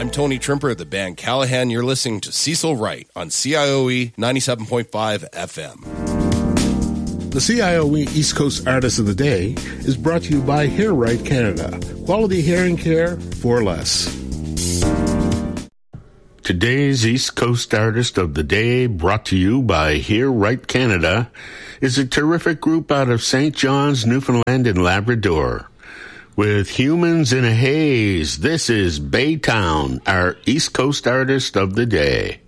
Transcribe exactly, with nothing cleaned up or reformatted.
I'm Tony Trimper of the band Callahan. You're listening to Cecil Wright on C I O E ninety-seven point five F M. The C I O E East Coast Artist of the Day is brought to you by Hair Right Canada. Quality hearing care for less. Today's East Coast Artist of the Day, brought to you by Hair Right Canada, is a terrific group out of Saint John's, Newfoundland and Labrador. With Humans in a Haze, this is Baytown, our East Coast Artist of the Day.